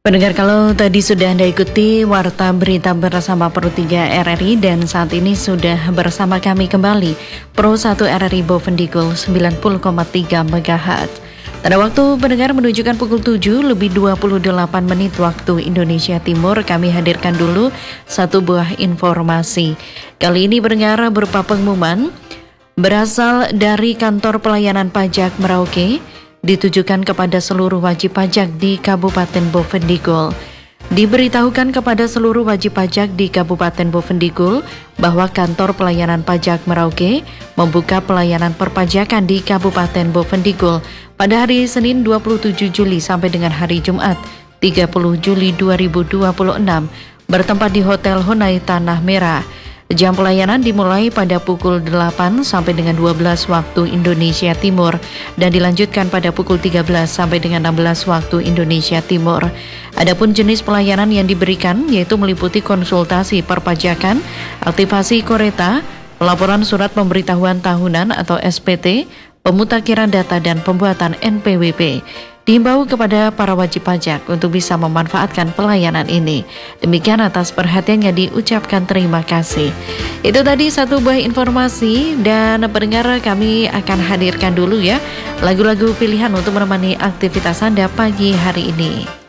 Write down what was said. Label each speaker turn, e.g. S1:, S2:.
S1: Pendengar, kalau tadi sudah Anda ikuti Warta Berita bersama Pro 3 RRI dan saat ini sudah bersama kami kembali Pro 1 RRI Bovendigul 90,3 MHz. Pada waktu pendengar menunjukkan pukul 7 lebih 28 menit waktu Indonesia Timur, kami hadirkan dulu satu buah informasi. Kali ini pendengar berupa pengumuman berasal dari Kantor Pelayanan Pajak Merauke, ditujukan kepada seluruh wajib pajak di Kabupaten Bovendigul. Diberitahukan kepada seluruh wajib pajak di Kabupaten Bovendigul bahwa Kantor Pelayanan Pajak Merauke membuka pelayanan perpajakan di Kabupaten Bovendigul pada hari Senin 27 Juli sampai dengan hari Jumat 30 Juli 2026 bertempat di Hotel Honai Tanah Merah. Jam pelayanan dimulai pada pukul 8 sampai dengan 12 waktu Indonesia Timur dan dilanjutkan pada pukul 13 sampai dengan 16 waktu Indonesia Timur. Adapun jenis pelayanan yang diberikan yaitu meliputi konsultasi perpajakan, aktivasi Koreta, pelaporan surat pemberitahuan tahunan atau SPT, pemutakhiran data dan pembuatan NPWP. Diimbau kepada para wajib pajak untuk bisa memanfaatkan pelayanan ini. Demikian, atas perhatiannya diucapkan terima kasih. Itu tadi satu buah informasi, dan pendengar, kami akan hadirkan dulu ya lagu-lagu pilihan untuk menemani aktivitas Anda pagi hari ini.